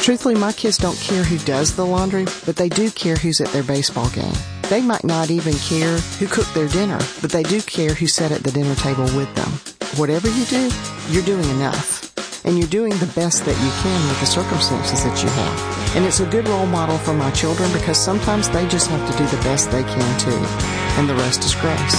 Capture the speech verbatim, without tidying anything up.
Truthfully, my kids don't care who does the laundry, but they do care who's at their baseball game. They might not even care who cooked their dinner, but they do care who sat at the dinner table with them. Whatever you do, you're doing enough. And you're doing the best that you can with the circumstances that you have. And it's a good role model for my children because sometimes they just have to do the best they can too. And the rest is grace.